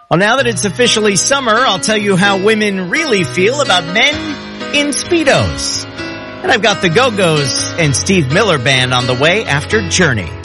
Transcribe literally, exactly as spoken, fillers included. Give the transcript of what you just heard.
Well, now that it's officially summer, I'll tell you how women really feel about men in Speedos. And I've got the Go-Go's and Steve Miller Band on the way after Journey.